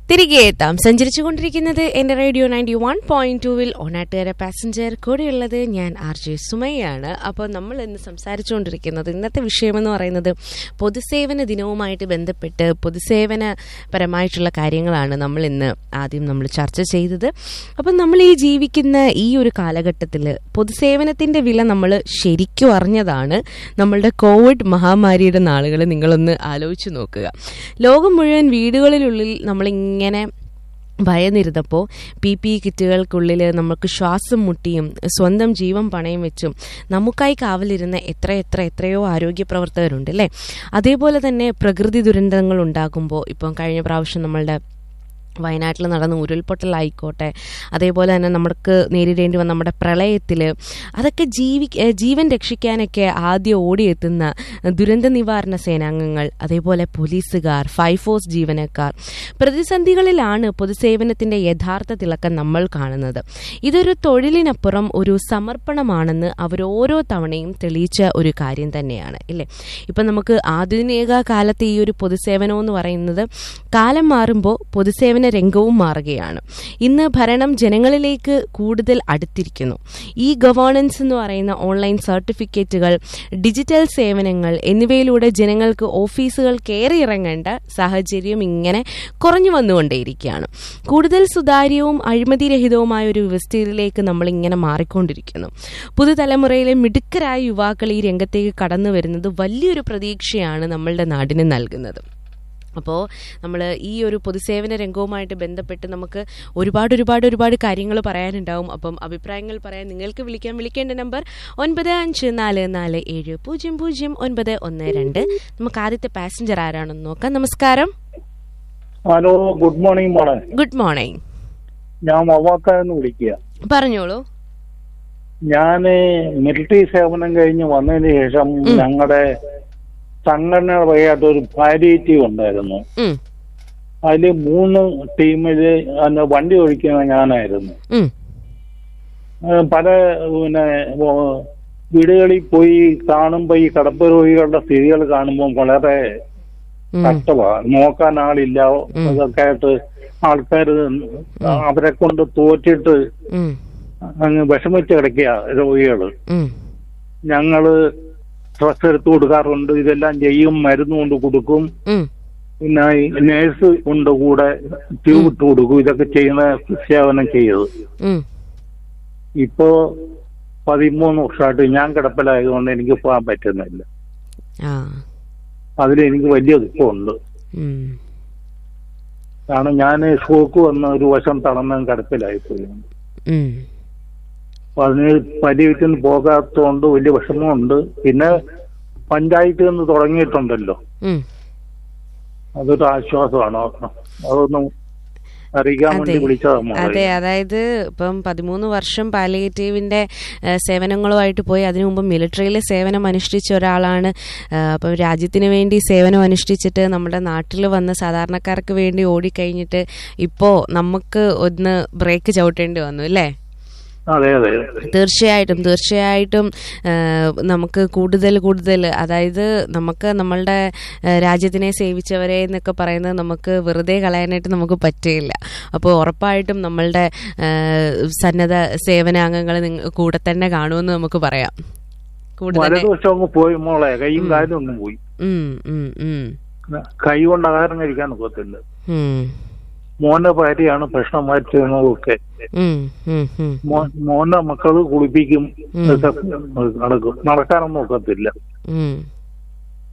തിരികെ എത്താം. സഞ്ചരിച്ചുകൊണ്ടിരിക്കുന്നത് എൻ്റെ റേഡിയോ 91.2-വിൽ ഓണാട്ടുകാര പാസഞ്ചർ. കൂടെയുള്ളത് ഞാൻ RJ സുമയ്യാണ്. അപ്പോൾ നമ്മൾ ഇന്ന് സംസാരിച്ചുകൊണ്ടിരിക്കുന്നത്, ഇന്നത്തെ വിഷയമെന്ന് പറയുന്നത് പൊതുസേവന ദിനവുമായിട്ട് ബന്ധപ്പെട്ട് പൊതുസേവനപരമായിട്ടുള്ള കാര്യങ്ങളാണ് നമ്മൾ ചർച്ച ചെയ്തത്. അപ്പം നമ്മൾ ഈ ജീവിക്കുന്ന ഈ ഒരു കാലഘട്ടത്തിൽ പൊതുസേവനത്തിൻ്റെ വില നമ്മൾ ശരിക്കും അറിഞ്ഞതാണ് നമ്മളുടെ കോവിഡ് മഹാമാരിയുടെ നാളുകൾ. നിങ്ങളൊന്ന് ആലോചിച്ച് നോക്കുക. ലോകം മുഴുവൻ വീടുകളിലുള്ളിൽ നമ്മളിങ്ങനെ ഭയന്നിരുന്നപ്പോൾ PPE കിറ്റുകൾക്കുള്ളിൽ നമുക്ക് ശ്വാസം മുട്ടിയും സ്വന്തം ജീവൻ പണയം വെച്ചും നമുക്കായി കാവലിരുന്ന എത്രയോ ആരോഗ്യ പ്രവർത്തകരുണ്ട് അല്ലേ? അതേപോലെ തന്നെ പ്രകൃതി ദുരന്തങ്ങൾ ഉണ്ടാകുമ്പോൾ, ഇപ്പം കഴിഞ്ഞ പ്രാവശ്യം നമ്മളുടെ വയനാട്ടിൽ നടന്ന ഉരുൾപൊട്ടലായിക്കോട്ടെ, അതേപോലെ തന്നെ നമുക്ക് നേരിടേണ്ടി വന്ന നമ്മുടെ പ്രളയത്തിൽ, അതൊക്കെ ജീവൻ രക്ഷിക്കാനൊക്കെ ആദ്യം ഓടിയെത്തുന്ന ദുരന്ത നിവാരണ സേനാംഗങ്ങൾ, അതേപോലെ പോലീസുകാർ, ഫയർഫോഴ്സ് ജീവനക്കാർ. പ്രതിസന്ധികളിലാണ് പൊതുസേവനത്തിൻ്റെ യഥാർത്ഥ തിളക്കം നമ്മൾ കാണുന്നത്. ഇതൊരു തൊഴിലിനപ്പുറം ഒരു സമർപ്പണമാണെന്ന് അവരോരോ തവണയും തെളിയിച്ച ഒരു കാര്യം തന്നെയാണ് ഇല്ലേ? ഇപ്പം നമുക്ക് ആധുനിക കാലത്തെ ഈ ഒരു പൊതുസേവനം എന്ന് പറയുന്നത്, കാലം മാറുമ്പോൾ പൊതുസേവന രംഗവും മാറുകയാണ്. ഇന്ന് ഭരണം ജനങ്ങളിലേക്ക് കൂടുതൽ അടുത്തിരിക്കുന്നു. ഈ ഗവേണൻസ് എന്ന് പറയുന്ന ഓൺലൈൻ സർട്ടിഫിക്കറ്റുകൾ, ഡിജിറ്റൽ സേവനങ്ങൾ എന്നിവയിലൂടെ ജനങ്ങൾക്ക് ഓഫീസുകൾ കയറി ഇറങ്ങേണ്ട സാഹചര്യം ഇങ്ങനെ കുറഞ്ഞു വന്നുകൊണ്ടേയിരിക്കുകയാണ്. കൂടുതൽ സുതാര്യവും അഴിമതിരഹിതവുമായ ഒരു വ്യവസ്ഥയിലേക്ക് നമ്മളിങ്ങനെ മാറിക്കൊണ്ടിരിക്കുന്നു. പുതുതലമുറയിലെ മിടുക്കരായ യുവാക്കൾ ഈ രംഗത്തേക്ക് കടന്നു വരുന്നത് വലിയൊരു പ്രതീക്ഷയാണ് നമ്മളുടെ നാടിന് നൽകുന്നത്. അപ്പോൾ നമ്മൾ ഈ ഒരു പൊതുസേവന രംഗവുമായിട്ട് ബന്ധപ്പെട്ട് നമുക്ക് ഒരുപാട് കാര്യങ്ങൾ പറയാനുണ്ടാവും. അപ്പം അഭിപ്രായങ്ങൾ പറയാൻ നിങ്ങൾക്ക് വിളിക്കേണ്ട നമ്പർ 9544700912. നമുക്ക് ആദ്യത്തെ പാസഞ്ചർ ആരാണെന്ന് നോക്കാം. നമസ്കാരം. ഹലോ, ഗുഡ് മോർണിംഗ് മോളെ. Good morning. ഞാൻ മവാക്കാന്ന് വിളിക്കുക. പറഞ്ഞോളൂ. ഞാൻ മിലിറ്ററി സേവനം കഴിഞ്ഞ് വന്നതിന് ശേഷം ഞങ്ങളുടെ സംഘടന വഴിയായിട്ട് ഒരു പാലിയേറ്റീവ് ഉണ്ടായിരുന്നു. അതില് 3 ടീമില് വണ്ടി ഒഴിക്കുന്ന ഞാനായിരുന്നു. പല വീടുകളിൽ പോയി കാണുമ്പോ ഈ കിടപ്പ് രോഗികളുടെ സ്ഥിതികൾ കാണുമ്പോൾ വളരെ കഷ്ടമാണ്. നോക്കാൻ ആളില്ല. അതൊക്കെ ആയിട്ട് ആൾക്കാർ അവരെ കൊണ്ട് തോറ്റിട്ട് അങ്ങ് വിഷമിച്ച് കിടക്കുക രോഗികള്. ഞങ്ങള് ഡ്രസ് എടുത്ത് കൊടുക്കാറുണ്ട്. ഇതെല്ലാം ചെയ്യും. മരുന്ന് കൊണ്ട് കൊടുക്കും. പിന്നെ നേഴ്സ് കൊണ്ട് കൂടെ ട്യൂബ് ഇട്ട് കൊടുക്കും. ഇതൊക്കെ ചെയ്യുന്ന സേവനം ചെയ്തത്. ഇപ്പോ 13 വർഷമായിട്ട് ഞാൻ കിടപ്പിലായതുകൊണ്ട് എനിക്ക് പോകാൻ പറ്റുന്നില്ല. അതിലെനിക്ക് വലിയ ദുഃഖമുണ്ട്. കാരണം ഞാൻ ഷോക്ക് വന്ന് ഒരു വശം തളർന്ന് കിടപ്പിലായിപ്പോയി. അപ്പൊ അതിന് പരിഹരിക്കുന്ന പോകാത്തതുകൊണ്ട് വലിയ വിഷമമുണ്ട്. പിന്നെ പഞ്ചായത്തിൽ നിന്ന് തുടങ്ങിയിട്ടുണ്ടല്ലോ, അതൊരു ആശ്വാസമാണ്. അതൊന്നും അറിയിക്കാൻ വേണ്ടി വിളിച്ചതാണ്. അതെ, അതായത് ഇപ്പം 13 വർഷം പാലിയേറ്റീവിന്റെ സേവനങ്ങളുമായിട്ട് പോയി. അതിനു മുമ്പ് മിലിറ്ററിയിൽ സേവനം അനുഷ്ഠിച്ച ഒരാളാണ്. അപ്പം രാജ്യത്തിന് വേണ്ടി സേവനം അനുഷ്ഠിച്ചിട്ട് നമ്മുടെ നാട്ടിൽ വന്ന് സാധാരണക്കാർക്ക് വേണ്ടി ഓടിക്കഴിഞ്ഞിട്ട് ഇപ്പോൾ നമുക്ക് ഒന്ന് ബ്രേക്ക് ചവിട്ടേണ്ടി വന്നു അല്ലേ? തീർച്ചയായിട്ടും നമുക്ക് കൂടുതൽ അതായത് നമുക്ക് നമ്മളുടെ രാജ്യത്തിനെ സേവിച്ചവരെ എന്നൊക്കെ പറയുന്നത് നമുക്ക് വെറുതെ കളയാനായിട്ട് നമുക്ക് പറ്റില്ല. അപ്പോൾ ഉറപ്പായിട്ടും നമ്മളുടെ സന്നദ്ധ സേവനാംഗങ്ങൾ കൂടെ തന്നെ കാണുമെന്ന് നമുക്ക് പറയാം. പോയി മോളെ, കൈയും കാലും ഒന്നും പോയി. കൈ കൊണ്ട് ആഹാരം കഴിക്കാൻ ഒക്കത്തില്ല. മോന്റെ ഭാര്യയാണ് പ്രശ്നം മാറ്റുന്നതൊക്കെ. മോന്റെ മക്കള് കുളിപ്പിക്കും, നടക്കാനൊന്നും ഒക്കത്തില്ല.